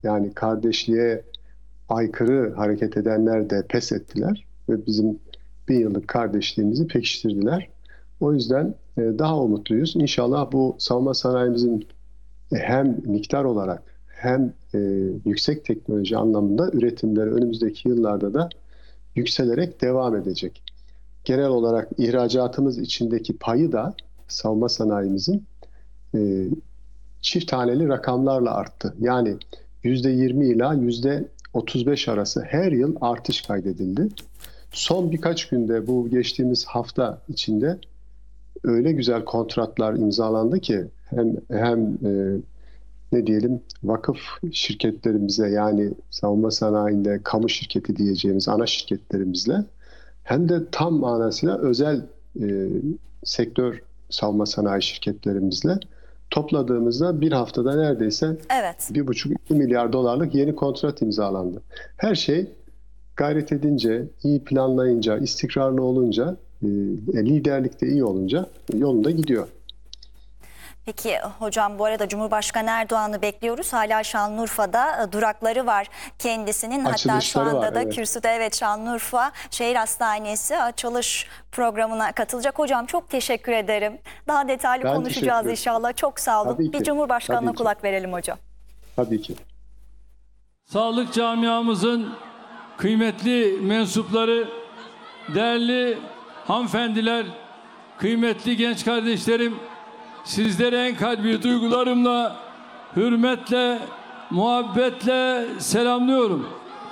Yani kardeşliğe aykırı hareket edenler de pes ettiler ve bizim 1 yıllık kardeşliğimizi pekiştirdiler. O yüzden daha umutluyuz. İnşallah bu savunma sanayimizin hem miktar olarak hem yüksek teknoloji anlamında üretimleri önümüzdeki yıllarda da yükselerek devam edecek. Genel olarak ihracatımız içindeki payı da savunma sanayimizin e, çift taneli rakamlarla arttı. Yani %20 ila %35 arası her yıl artış kaydedildi. Son birkaç günde bu geçtiğimiz hafta içinde öyle güzel kontratlar imzalandı ki hem ne diyelim vakıf şirketlerimize, yani savunma sanayinde kamu şirketi diyeceğimiz ana şirketlerimizle, hem de tam manasıyla özel sektör savunma sanayi şirketlerimizle topladığımızda bir haftada neredeyse Evet. 1,5-2 milyar dolarlık yeni kontrat imzalandı. Her şey gayret edince, iyi planlayınca, istikrarlı olunca, liderlikte iyi olunca yolunda gidiyor. Peki hocam, bu arada Cumhurbaşkanı Erdoğan'ı bekliyoruz. Hala Şanlıurfa'da durakları var kendisinin. Hatta şu Açılışları anda var, da evet. Kürsü'de, evet, Şanlıurfa Şehir Hastanesi açılış programına katılacak. Hocam çok teşekkür ederim. Daha detaylı Ben konuşacağız teşekkür ederim. inşallah. Çok sağ olun. Tabii Bir ki. Cumhurbaşkanı'na Tabii ki. kulak verelim hocam. Tabii ki. Sağlık camiamızın kıymetli mensupları, değerli hanımefendiler, kıymetli genç kardeşlerim, sizlere en kalbi duygularımla, hürmetle, muhabbetle selamlıyorum.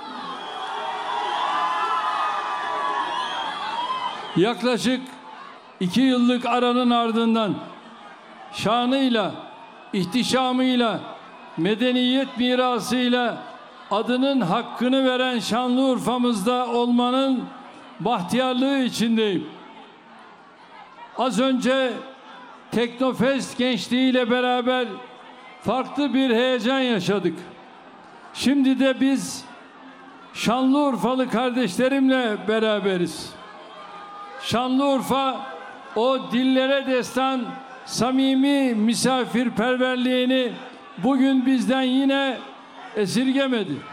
Yaklaşık 2 yıllık aranın ardından şanıyla, ihtişamıyla, medeniyet mirasıyla adının hakkını veren Şanlıurfa'mızda olmanın bahtiyarlığı içindeyim. Az önce Teknofest gençliğiyle beraber farklı bir heyecan yaşadık. Şimdi de biz Şanlıurfalı kardeşlerimle beraberiz. Şanlıurfa o dillere destan samimi misafirperverliğini bugün bizden yine esirgemedi.